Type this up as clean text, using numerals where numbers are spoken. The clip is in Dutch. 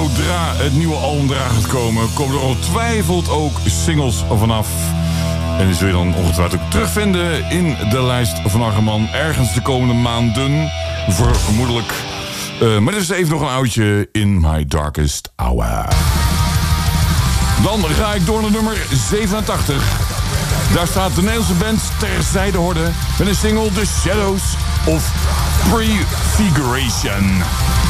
zodra het nieuwe album eraan gaat komen, komen er ongetwijfeld ook singles vanaf. En die zul je dan ongetwijfeld ook terugvinden in de lijst van Aggerman. Ergens de komende maanden, vermoedelijk. Maar dit is even nog een oudje in My Darkest Hour. Dan ga ik door naar nummer 87. Daar staat de Nederlandse band Terzijde Horde met een single The Shadows of Prefiguration.